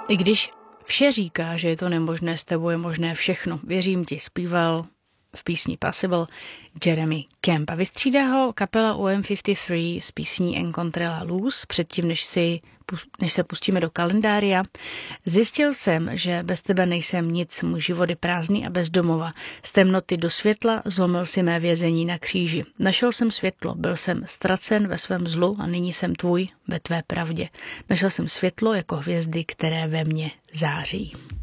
I když vše říká, že je to nemožné, s tebou je možné všechno. Věřím ti, zpíval v písni Possible Jeremy Camp. A vystřídá ho kapela UM53 s písní Encontre la Luz. Předtím, než se pustíme do kalendária, zjistil jsem, že bez tebe nejsem nic, můj život je prázdný a bez domova. Z temnoty do světla zlomil si mé vězení na kříži. Našel jsem světlo, byl jsem ztracen ve svém zlu a nyní jsem tvůj ve tvé pravdě. Našel jsem světlo jako hvězdy, které ve mně září.